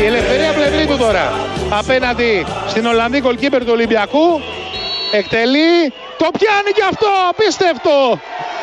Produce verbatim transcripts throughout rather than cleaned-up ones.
Η ελευθερία πλευρή του τώρα απέναντι στην Ολλανδή goalkeeper του Ολυμπιακού. Εκτελεί, το πιάνει και αυτό, απίστευτο.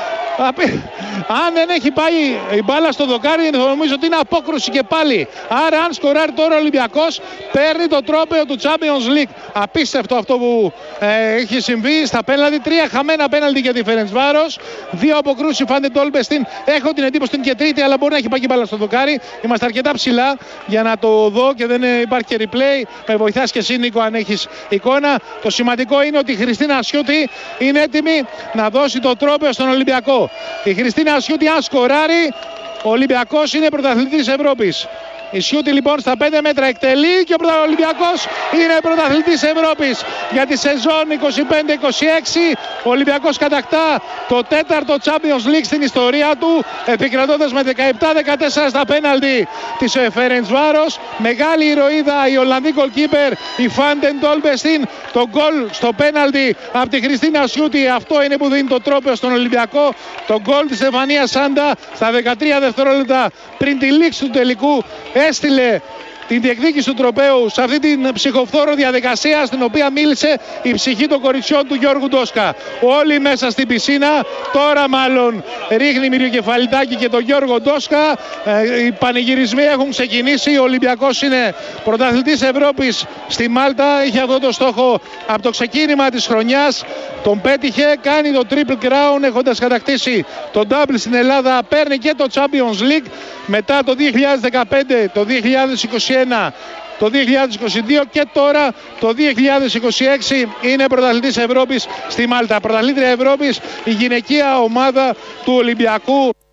Αν δεν έχει πάει η μπάλα στο δοκάρι, νομίζω ότι είναι απόκρουση και πάλι. Άρα αν σκοράρει τώρα ο Ολυμπιακός, παίρνει το τρόπαιο του Champions League. Απίστευτο αυτό που ε, έχει συμβεί στα πέναλτι. Τρία χαμένα πέναλτι για τη Φερεντσβάρος. Δύο αποκρούσεις Φάντε Ντόλμπεστιν. Έχω την εντύπωση ότι είναι και τρίτη, αλλά μπορεί να έχει πάει και μπάλα στο δοκάρι. Είμαστε αρκετά ψηλά για να το δω και δεν υπάρχει και replay. Με βοηθάς και εσύ, Νίκο, αν έχεις εικόνα. Το σημαντικό είναι ότι η Χριστίνα Ασιούτη είναι έτοιμη να δώσει το τρόπαιο στον Ολυμπιακό. Η Χριστίνα Ασιούτη, αν σκοράρει, ο Ολυμπιακός είναι πρωταθλητής Ευρώπης. Η Σιούτη λοιπόν στα πέντε μέτρα εκτελεί και ο Ολυμπιακός είναι πρωταθλητής Ευρώπης για τη σεζόν είκοσι πέντε είκοσι έξι. Ο Ολυμπιακός κατακτά το τέταρτο Champions League στην ιστορία του, επικρατώντας με δεκαεπτά δεκατέσσερα στα πέναλτι της Φερεντσβάρος. Μεγάλη ηρωίδα η Ολλανδή goalkeeper, η Φάντε Ντόλμπεστιν. Το γκολ στο πέναλτι από τη Χριστίνα Σιούτη, αυτό είναι που δίνει το τρόπαιο στον Ολυμπιακό. Το γκολ της Στεφανία Σάντα στα δεκατρία δευτερόλεπτα πριν τη λήξη του τελικού έστειλε την διεκδίκηση του τροπαίου σε αυτή την ψυχοφθόρο διαδικασία, στην οποία μίλησε η ψυχή των κοριτσιών του Γιώργου Ντόσκα. Όλοι μέσα στην πισίνα, τώρα μάλλον ρίχνει μυριοκεφαλιτάκι και τον Γιώργο Ντόσκα. Ε, οι πανηγυρισμοί έχουν ξεκινήσει. Ο Ολυμπιακός είναι πρωταθλητής Ευρώπης στη Μάλτα. Είχε αυτό το στόχο από το ξεκίνημα της χρονιάς. Τον πέτυχε, κάνει το Triple Crown έχοντας κατακτήσει το Double στην Ελλάδα. Παίρνει και το Champions League μετά το δύο χιλιάδες δεκαπέντε, το δύο χιλιάδες είκοσι ένα, το δύο χιλιάδες είκοσι δύο και τώρα το δύο χιλιάδες είκοσι έξι είναι πρωταθλητής Ευρώπης στη Μάλτα. Πρωταθλήτρια Ευρώπης η γυναικεία ομάδα του Ολυμπιακού.